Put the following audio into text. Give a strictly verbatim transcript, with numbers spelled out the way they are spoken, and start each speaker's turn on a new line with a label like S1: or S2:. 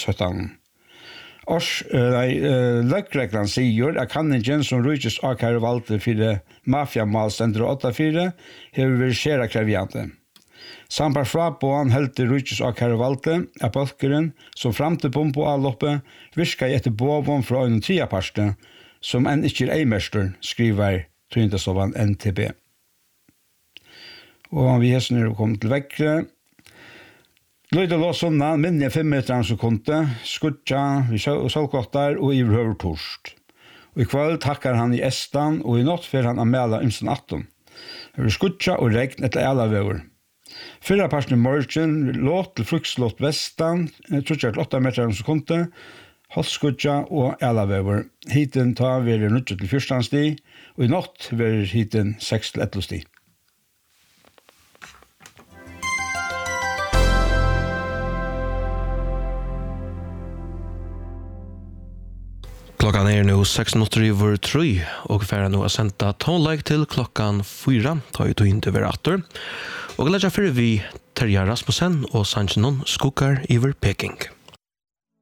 S1: Nyårshøttan. Års, nei, løggreglan sier at kanningen som Rujus Akare valgte for mafiamal stendur åtta fire hever vært skjera krevjante. Sambar fra på han heldte Rujus Akare valgte at balkeren som fram til pump og avloppet virka etter båvom fra en triaparste som enn ikke er eimester, skriver Tryndastovan N T B. Og vi hesten er kommet til vekkere. Løyde lå sånne, minne fem meter som kunde, skutja, vi solkottar og i røver torst. Og i kveld takkar han i Estan, og i natt fer han anmela ymsen atten. Det var skutja og regn etter alle vever. Fyrra parten i morgen låt til frukslått vestan, trutja til åtta meter som kunde, Holskutja og Elavever. Hiten tar vi er nødt til fjorten sti, og i natt vil hiten seks til elleve sti.
S2: Klockan är nu sex minuter över tre och färra nu att sända tonlägg till klockan fyra. Ta ju tog inte över attor. Och lägga för vi Terja Rasmussen och Sanchinon skukar över Peking.